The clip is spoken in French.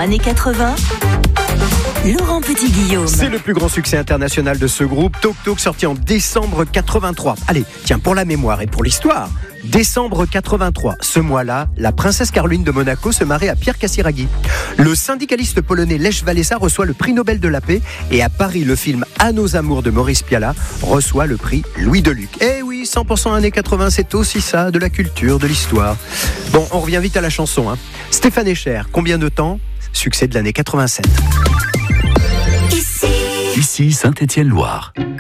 années 80. Laurent Petit-Guillaume. C'est le plus grand succès international de ce groupe, Toc Toc, sorti en décembre 83. Allez, tiens, pour la mémoire et pour l'histoire, décembre 83, ce mois-là, la princesse Caroline de Monaco se marie à Pierre Casiraghi. Le syndicaliste polonais Lech Walesa reçoit le prix Nobel de la paix et à Paris, le film À nos amours de Maurice Pialat reçoit le prix Louis Deluc. Eh oui, 100% années 80, c'est aussi ça, de la culture, de l'histoire. Bon, on revient vite à la chanson. Stéphane Echer, combien de temps ? Succès de l'année 87. Ici Saint-Étienne-Loire.